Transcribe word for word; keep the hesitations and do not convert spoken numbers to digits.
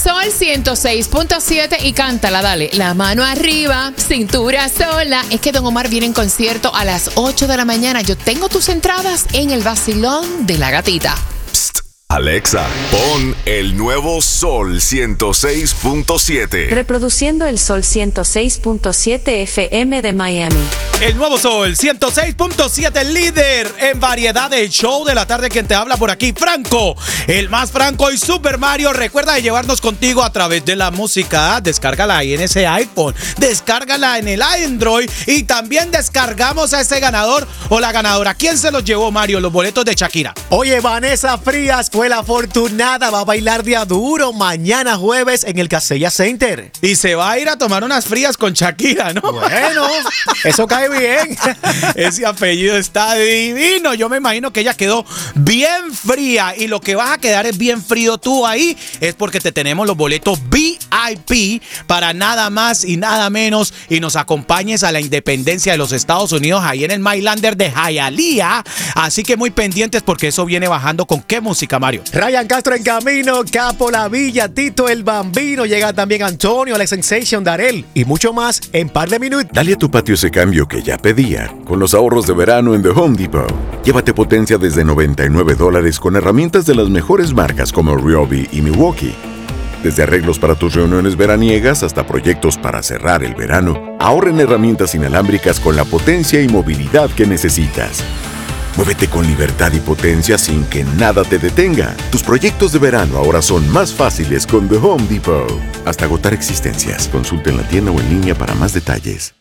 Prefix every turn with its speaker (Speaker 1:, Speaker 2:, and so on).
Speaker 1: Sol ciento seis punto siete y cántala, dale. La mano arriba, cintura sola. Es que Don Omar viene en concierto a las ocho de la mañana. Yo tengo tus entradas en el vacilón de la gatita.
Speaker 2: Psst, Alexa, pon el nuevo Sol ciento seis punto siete.
Speaker 3: Reproduciendo el Sol ciento seis punto siete F M de Miami.
Speaker 4: El nuevo Sol ciento seis punto siete, líder en variedad del show de la tarde. Quien te habla por aquí, Franco, el más Franco y Super Mario. Recuerda de llevarnos contigo a través de la música. Descárgala ahí en ese iPhone, descárgala en el Android y también descargamos a ese ganador o la ganadora. ¿Quién se los llevó, Mario? Los boletos de Shakira.
Speaker 5: Oye, Vanessa Frías fue la afortunada. Va a bailar día duro mañana jueves en el Casella Center.
Speaker 4: Y se va a ir a tomar unas frías con Shakira, ¿no?
Speaker 5: Bueno, eso cae bien.
Speaker 4: Ese apellido está divino. Yo me imagino que ella quedó bien fría. Y lo que vas a quedar es bien frío tú ahí. Es porque te tenemos los boletos V I P para nada más y nada menos. Y nos acompañes a la independencia de los Estados Unidos ahí en el Mylander de Hialeah. Así que muy pendientes porque eso viene bajando. ¿Con qué música, Mario?
Speaker 5: Ryan Castro en camino, Capo La Villa, Tito el Bambino, llega también Antonio, Alex Sensation, Darel y mucho más en par de minutos.
Speaker 6: Dale a tu patio ese cambio que ya pedía con los ahorros de verano en The Home Depot. Llévate potencia desde noventa y nueve dólares con herramientas de las mejores marcas como Ryobi y Milwaukee. Desde arreglos para tus reuniones veraniegas hasta proyectos para cerrar el verano, ahorra en herramientas inalámbricas con la potencia y movilidad que necesitas. Muévete con libertad y potencia sin que nada te detenga. Tus proyectos de verano ahora son más fáciles con The Home Depot. Hasta agotar existencias. Consulta en la tienda o en línea para más detalles.